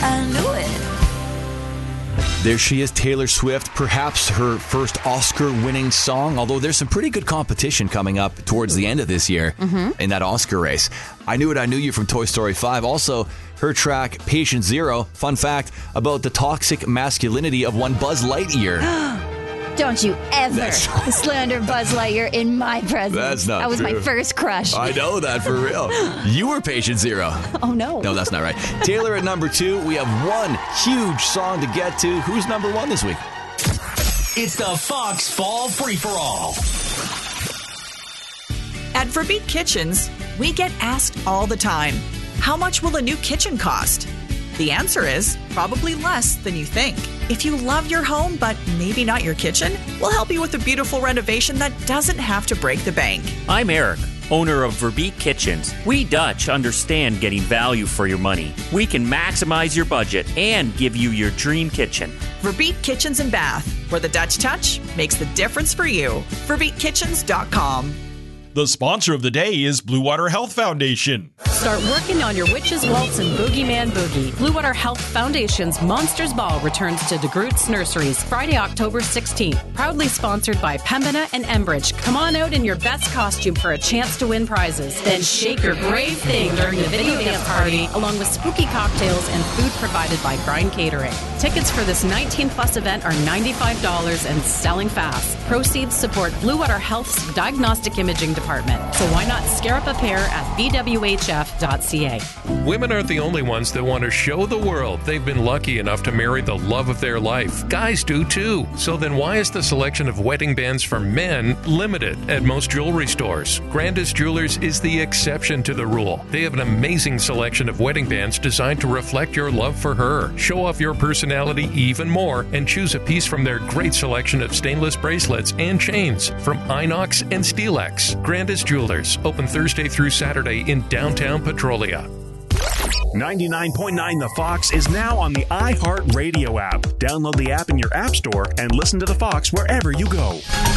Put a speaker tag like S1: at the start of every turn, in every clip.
S1: I knew it.
S2: There she is, Taylor Swift, perhaps her first Oscar-winning song, although there's some pretty good competition coming up towards the end of this year in that Oscar race. I Knew It, I Knew You from Toy Story 5. Also, her track, Patient Zero. Fun fact about the toxic masculinity of one Buzz Lightyear.
S1: Don't you ever slander Buzz Lightyear in my presence.
S2: That's not
S1: That was
S2: true.
S1: my first crush.
S2: I know that for real. You were Patient Zero.
S1: Oh, no.
S2: No, that's not right. Taylor at number 2. We have one huge song to get to. Who's number 1 this week?
S3: It's the Fox Fall Free-for-All.
S4: At Verbeek Kitchens, we get asked all the time, how much will a new kitchen cost? The answer is probably less than you think. If you love your home, but maybe not your kitchen, we'll help you with a beautiful renovation that doesn't have to break the bank.
S5: I'm Eric, owner of Verbeek Kitchens. We Dutch understand getting value for your money. We can maximize your budget and give you your dream kitchen.
S4: Verbeek Kitchens and Bath, where the Dutch touch makes the difference for you. VerbeekKitchens.com.
S6: The sponsor of the day is Blue Water Health Foundation.
S7: Start working on your witches, waltz, and boogeyman boogie. Blue Water Health Foundation's Monsters Ball returns to DeGroote's Nurseries Friday, October 16th. Proudly sponsored by Pembina and Enbridge. Come on out in your best costume for a chance to win prizes. Then shake your brave thing during the video dance party, along with spooky cocktails and food provided by Grind Catering. Tickets for this 19-plus event are $95 and selling fast. Proceeds support Blue Water Health's diagnostic imaging department. So why not scare up a pair at bwhf.ca.
S8: Women aren't the only ones that want to show the world they've been lucky enough to marry the love of their life. Guys do too. So then why is the selection of wedding bands for men limited at most jewelry stores? Grandis Jewelers is the exception to the rule. They have an amazing selection of wedding bands designed to reflect your love for her. Show off your personality even more and choose a piece from their great selection of stainless bracelets and chains from Inox and Steelex. Grandis Jewelers, open Thursday through Saturday in downtown Petrolia.
S9: 99.9 The Fox is now on the iHeartRadio app. Download the app in your app store and listen to The Fox wherever you go.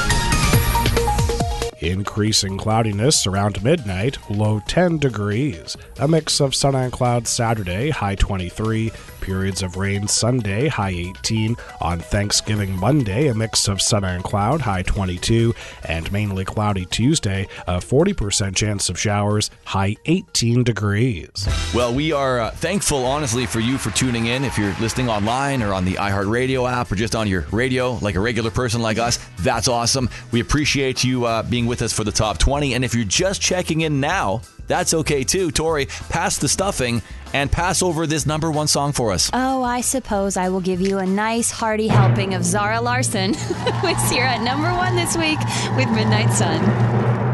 S10: Increasing cloudiness around midnight, low 10 degrees. A mix of sun and clouds Saturday, high 23. Periods of rain Sunday, high 18. On Thanksgiving Monday, a mix of sun and cloud, high 22. And mainly cloudy Tuesday, a 40% chance of showers, high 18 degrees.
S2: Well, we are thankful, honestly, for you for tuning in. If you're listening online or on the iHeartRadio app or just on your radio like a regular person like us, that's awesome. We appreciate you being with us for the top 20. And if you're just checking in now, that's okay too. Tori, pass the stuffing and pass over this number 1 song for us.
S1: Oh, I suppose I will give you a nice hearty helping of Zara Larsson, who's here at number 1 this week with Midnight Sun.